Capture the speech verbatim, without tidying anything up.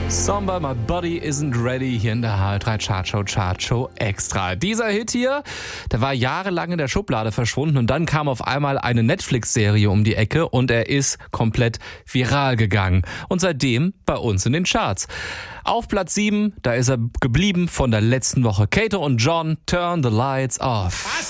Samba, My Body Isn't Ready hier in der H L drei Chartshow, Chartshow Extra. Dieser Hit hier, der war jahrelang in der Schublade verschwunden und dann kam auf einmal eine Netflix-Serie um die Ecke und er ist komplett viral gegangen. Und seitdem bei uns in den Charts. Auf Platz sieben, da ist er geblieben von der letzten Woche. Kato und John, Turn the Lights Off.